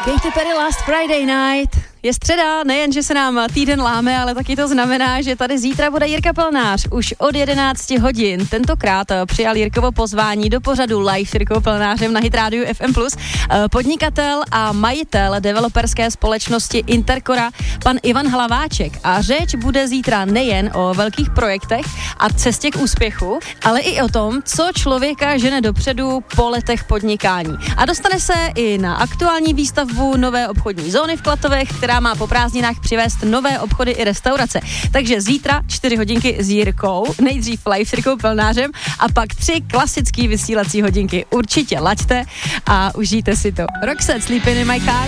Katy Perry Last Friday Night. Je středa, nejen, že se nám týden láme, ale taky to znamená, že tady zítra bude Jirka Plnář už od 11 hodin. Tentokrát přijal Jirkovo pozvání do pořadu Live s Jirkou Plnářem na Hit Radio FM+. Podnikatel a majitel developerské společnosti Intercora, pan Ivan Hlaváček. A řeč bude zítra nejen o velkých projektech a cestě k úspěchu, ale i o tom, co člověka žene dopředu po letech podnikání. A dostane se i na aktuální výstavbu nové obchodní zóny v Klatovech, která má po prázdninách přivést nové obchody i restaurace. Takže zítra 4 hodinky s Jirkou, nejdřív Live s Jirkou Plnářem a pak 3 klasický vysílací hodinky. Určitě laďte a užijte si to. Roxette, Sleeping in my car.